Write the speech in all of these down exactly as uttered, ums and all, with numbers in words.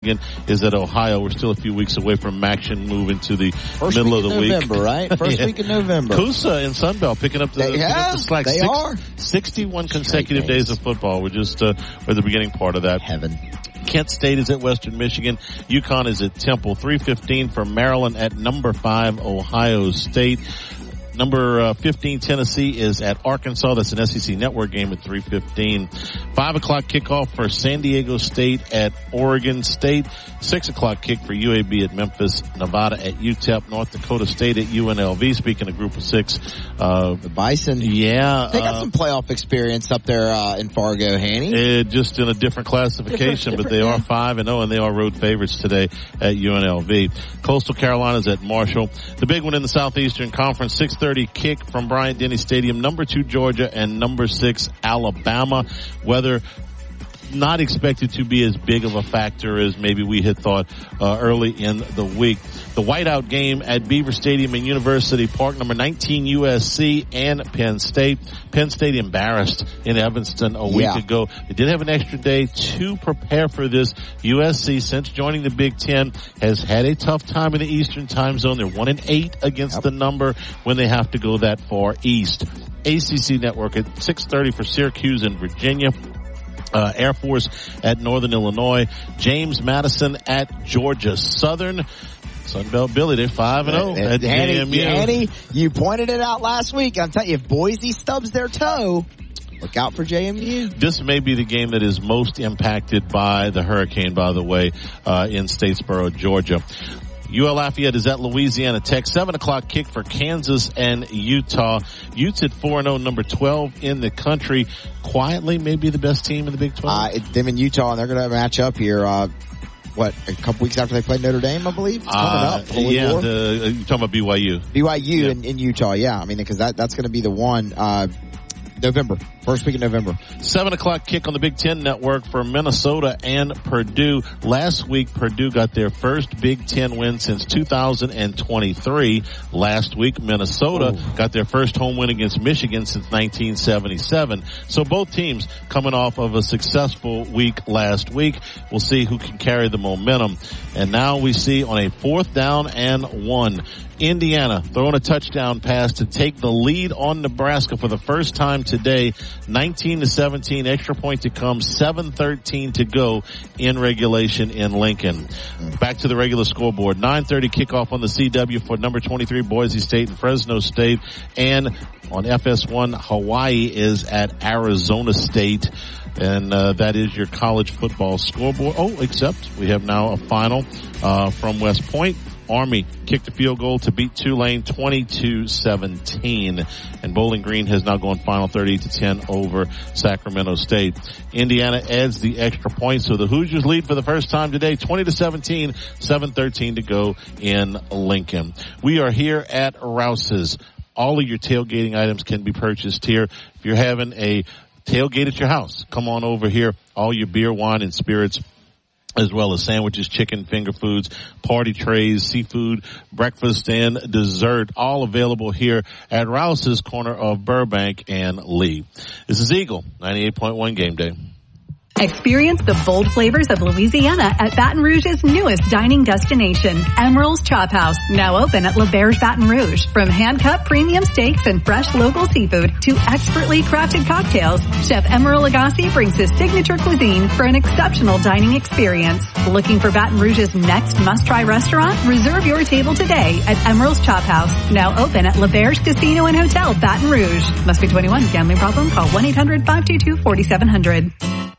is at Ohio. We're still a few weeks away from action moving to the First middle week of the in week. November, right? First yeah. week in November. Coosa and Sunbelt picking up the, they picking have, up the slack. They Six, are. sixty-one consecutive days. days of football. We're just uh, we're the beginning part of that. Heaven. Kent State is at Western Michigan. UConn is at Temple. three fifteen for Maryland at number five, Ohio State. Number uh, fifteen, Tennessee is at Arkansas. That's an S E C Network game at three fifteen. Five o'clock kickoff for San Diego State at Oregon State. Six o'clock kick for U A B at Memphis. Nevada at U T E P. North Dakota State at U N L V. Speaking of Group of Six, uh, the Bison. Yeah, they got uh, some playoff experience up there uh, in Fargo, Hanny. Uh, just in a different classification, different, but they different, are five and zero, and they are road favorites today at U N L V. Coastal Carolina's at Marshall. The big one in the Southeastern Conference. six thirty kick from Bryant-Denny Stadium. Number two Georgia and number six Alabama. Weather not expected to be as big of a factor as maybe we had thought uh, early in the week. The whiteout game at Beaver Stadium in University Park, number nineteen U S C and Penn State. Penn State embarrassed in Evanston a week yeah. ago. They did have an extra day to prepare for this. U S C, since joining the Big Ten, has had a tough time in the Eastern time zone. They're one and eight against yep. the number when they have to go that far east. A C C Network at six thirty for Syracuse and Virginia. Uh, Air Force at Northern Illinois. James Madison at Georgia Southern. Sunbelt Billy, they're five and zero at Hanny, J M U. Hanny, you pointed it out last week. I'm telling you, if Boise stubs their toe, look out for J M U. This may be the game that is most impacted by the hurricane, by the way, uh, in Statesboro, Georgia. U L Lafayette is at Louisiana Tech. Seven o'clock kick for Kansas and Utah. Utes at four and zero, number twelve in the country. Quietly, maybe the best team in the Big twelve. Uh, it's them and Utah, and they're going to match up here. Uh, what a couple weeks after they played Notre Dame, I believe. It's coming uh, up. Holy yeah, War. the, uh, you're talking about B Y U. B Y U yeah. in, in Utah. Yeah, I mean because that that's going to be the one. Uh, November. First week in November. Seven o'clock kick on the Big Ten Network for Minnesota and Purdue. Last week, Purdue got their first Big Ten win since two thousand twenty-three. Last week, Minnesota Ooh. got their first home win against Michigan since nineteen seventy-seven. So both teams coming off of a successful week last week. We'll see who can carry the momentum. And now we see on a fourth down and one, Indiana throwing a touchdown pass to take the lead on Nebraska for the first time today. nineteen to seventeen, extra point to come, seven thirteen to go in regulation in Lincoln. Back to the regular scoreboard. nine thirty kickoff on the C W for number twenty-three Boise State and Fresno State. And on F S one, Hawaii is at Arizona State. And uh, that is your college football scoreboard. Oh, except we have now a final uh, from West Point. Army kicked a field goal to beat Tulane twenty-two seventeen. And Bowling Green has now gone final thirty to ten over Sacramento State. Indiana adds the extra point, so the Hoosiers lead for the first time today, twenty to seventeen, seven thirteen to go in Lincoln. We are here at Rouse's. All of your tailgating items can be purchased here. If you're having a tailgate at your house, come on over here. All your beer, wine, and spirits, as well as sandwiches, chicken, finger foods, party trays, seafood, breakfast, and dessert, all available here at Rouse's, corner of Burbank and Lee. This is Eagle, ninety-eight point one Game Day. Experience the bold flavors of Louisiana at Baton Rouge's newest dining destination, Emeril's Chop House, now open at L'Auberge Baton Rouge. From hand-cut premium steaks and fresh local seafood to expertly crafted cocktails, Chef Emeril Lagasse brings his signature cuisine for an exceptional dining experience. Looking for Baton Rouge's next must-try restaurant? Reserve your table today at Emeril's Chop House, now open at L'Auberge Casino and Hotel, Baton Rouge. Must be twenty-one. Gambling problem? Call one eight hundred five two two four seven zero zero.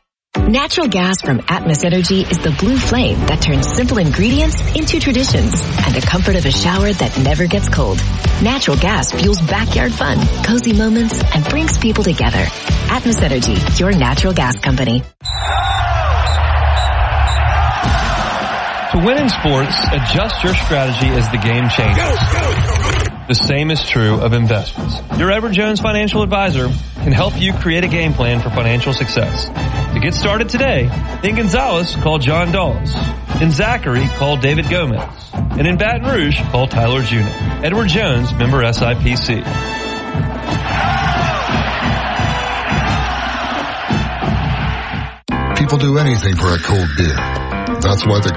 Natural gas from Atmos Energy is the blue flame that turns simple ingredients into traditions and the comfort of a shower that never gets cold. Natural gas fuels backyard fun, cozy moments, and brings people together. Atmos Energy, your natural gas company. To win in sports, adjust your strategy as the game changes. The same is true of investments. Your Edward Jones financial advisor can help you create a game plan for financial success. To get started today, in Gonzales, call John Dawes. In Zachary, call David Gomez. And in Baton Rouge, call Tyler Junior Edward Jones, member S I P C. People do anything for a cold beer. That's why the